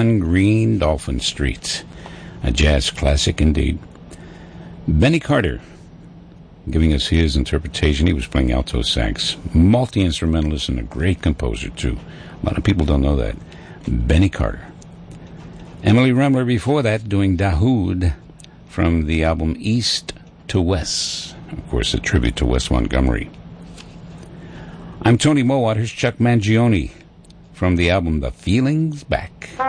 On Green Dolphin Street. A jazz classic indeed. Benny Carter, giving us his interpretation. He was playing alto sax. Multi-instrumentalist and a great composer, too. A lot of people don't know that. Benny Carter. Emily Remler before that doing Dahoud from the album East to West. Of course, a tribute to Wes Montgomery. I'm Tony Mowat. Here's Chuck Mangione from the album The Feeling's Back.